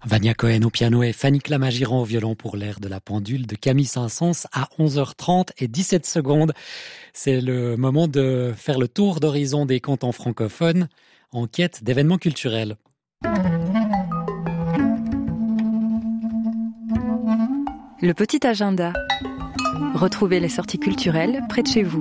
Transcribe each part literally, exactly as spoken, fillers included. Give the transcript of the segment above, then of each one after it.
Vania Cohen au piano et Fanny Clamagiran au violon pour l'air de la pendule de Camille Saint-Saëns à onze heures trente et dix-sept secondes. C'est le moment de faire le tour d'horizon des cantons francophones en quête d'événements culturels. Le petit agenda. Retrouvez les sorties culturelles près de chez vous.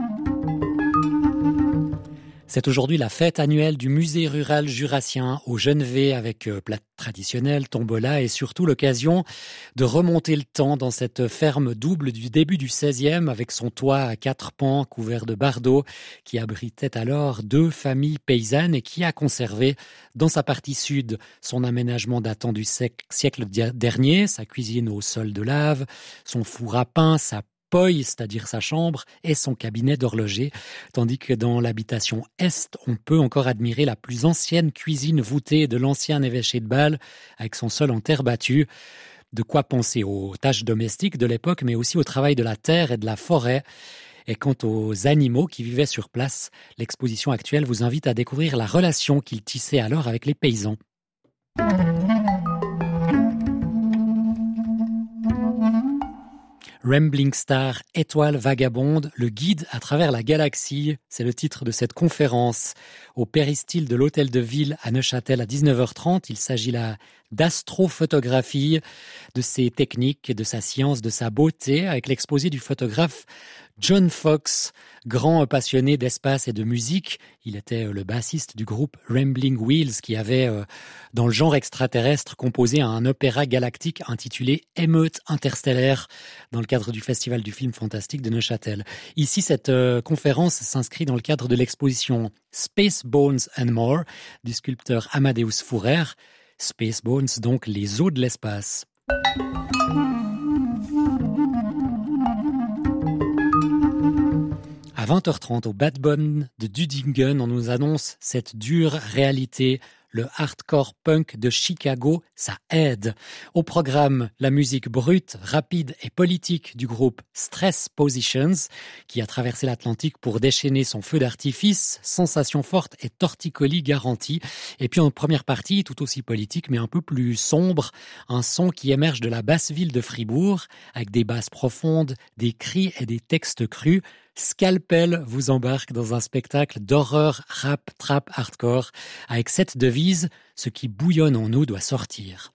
C'est aujourd'hui la fête annuelle du musée rural jurassien au Genevais avec plats traditionnels, tombola et surtout l'occasion de remonter le temps dans cette ferme double du début du seizième avec son toit à quatre pans couvert de bardeaux qui abritait alors deux familles paysannes et qui a conservé dans sa partie sud son aménagement datant du siècle dernier, sa cuisine au sol de lave, son four à pain, sa c'est-à-dire sa chambre et son cabinet d'horloger, tandis que dans l'habitation Est, on peut encore admirer la plus ancienne cuisine voûtée de l'ancien évêché de Bâle, avec son sol en terre battue. De quoi penser aux tâches domestiques de l'époque, mais aussi au travail de la terre et de la forêt. Et quant aux animaux qui vivaient sur place, l'exposition actuelle vous invite à découvrir la relation qu'ils tissaient alors avec les paysans. Rambling Star, étoile vagabonde, le guide à travers la galaxie, c'est le titre de cette conférence au péristyle de l'hôtel de ville à Neuchâtel à dix-neuf heures trente. Il s'agit là d'astrophotographie, de ses techniques, de sa science, de sa beauté, avec l'exposé du photographe John Fox, grand passionné d'espace et de musique. Il était le bassiste du groupe Rambling Wheels qui avait, dans le genre extraterrestre, composé un opéra galactique intitulé Émeute interstellaire dans le cadre du Festival du film fantastique de Neuchâtel. Ici, cette conférence s'inscrit dans le cadre de l'exposition Space Bones and More du sculpteur Amadeus Fourer. Space Bones, donc les os de l'espace. À vingt heures trente, au Bad Bone de Dudingen, on nous annonce cette dure réalité. Le hardcore punk de Chicago, ça aide. Au programme, la musique brute, rapide et politique du groupe Stress Positions, qui a traversé l'Atlantique pour déchaîner son feu d'artifice, sensation forte et torticolis garantie. Et puis en première partie, tout aussi politique, mais un peu plus sombre, un son qui émerge de la basse ville de Fribourg, avec des basses profondes, des cris et des textes crus. Scalpel vous embarque dans un spectacle d'horreur rap, trap, hardcore, avec cette devise, ce qui bouillonne en nous doit sortir.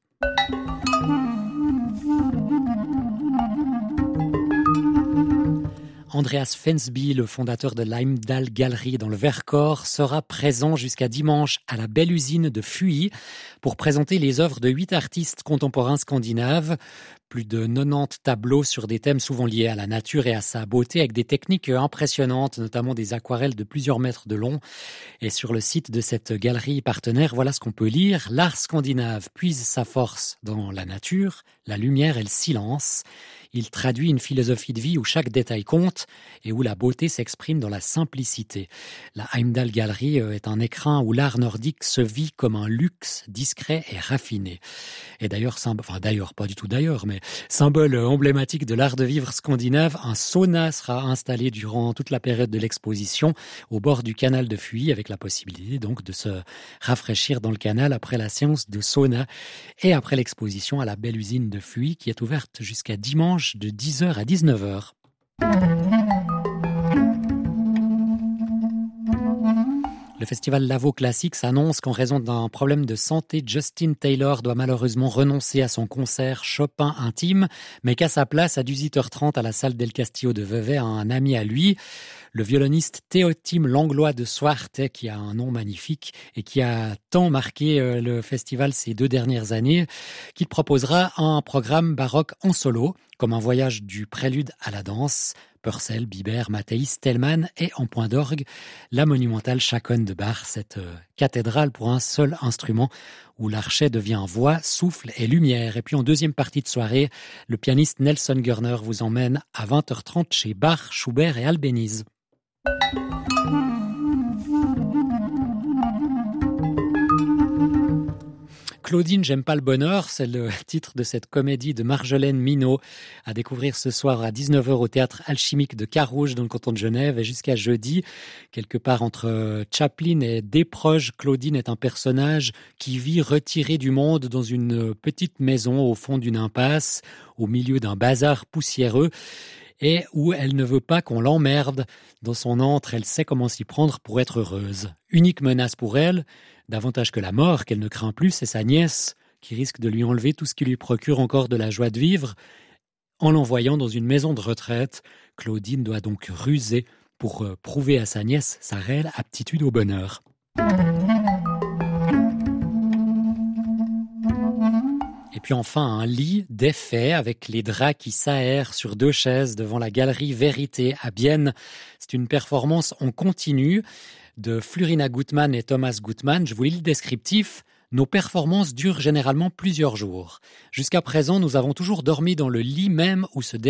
Andreas Fensby, le fondateur de l'Heimdall Gallery dans le Vercors, sera présent jusqu'à dimanche à la Belle Usine de Fuy pour présenter les œuvres de huit artistes contemporains scandinaves. Plus de quatre-vingt-dix tableaux sur des thèmes souvent liés à la nature et à sa beauté avec des techniques impressionnantes, notamment des aquarelles de plusieurs mètres de long. Et sur le site de cette galerie partenaire, voilà ce qu'on peut lire. L'art scandinave puise sa force dans la nature, la lumière et le silence. Il traduit une philosophie de vie où chaque détail compte et où la beauté s'exprime dans la simplicité. La Heimdall Gallery est un écrin où l'art nordique se vit comme un luxe discret et raffiné. Et d'ailleurs, enfin d'ailleurs, pas du tout d'ailleurs, mais symbole emblématique de l'art de vivre scandinave, un sauna sera installé durant toute la période de l'exposition au bord du canal de Fuy avec la possibilité donc de se rafraîchir dans le canal après la séance de sauna et après l'exposition à la Belle Usine de Fuy qui est ouverte jusqu'à dimanche de dix heures à dix-neuf heures. Le festival Lavo Classics annonce qu'en raison d'un problème de santé, Justin Taylor doit malheureusement renoncer à son concert Chopin intime, mais qu'à sa place, à dix-huit heures trente à la salle del Castillo de Vevey, un ami à lui, le violoniste Théotime Langlois de Swarte, qui a un nom magnifique et qui a tant marqué le festival ces deux dernières années, qu'il proposera un programme baroque en solo, comme un voyage du prélude à la danse. Purcell, Biber, Matthäus, Tellmann et en point d'orgue, la monumentale chaconne de Bach, cette cathédrale pour un seul instrument où l'archet devient voix, souffle et lumière. Et puis en deuxième partie de soirée, le pianiste Nelson Görner vous emmène à vingt heures trente chez Bach, Schubert et Albéniz. Claudine, j'aime pas le bonheur, c'est le titre de cette comédie de Marjolaine Minot, à découvrir ce soir à dix-neuf heures au Théâtre Alchimique de Carouge dans le canton de Genève et jusqu'à jeudi. Quelque part entre Chaplin et Desproges, Claudine est un personnage qui vit retiré du monde dans une petite maison au fond d'une impasse, au milieu d'un bazar poussiéreux, et où elle ne veut pas qu'on l'emmerde. Dans son antre, elle sait comment s'y prendre pour être heureuse. Unique menace pour elle, davantage que la mort qu'elle ne craint plus, c'est sa nièce qui risque de lui enlever tout ce qui lui procure encore de la joie de vivre. En l'envoyant dans une maison de retraite, Claudine doit donc ruser pour prouver à sa nièce sa réelle aptitude au bonheur. Et puis enfin, un lit défait avec les draps qui s'aèrent sur deux chaises devant la galerie Vérité à Bienne. C'est une performance en continu de Flurina Gutmann et Thomas Gutmann. Je vous lis le descriptif. Nos performances durent généralement plusieurs jours. Jusqu'à présent, nous avons toujours dormi dans le lit même où se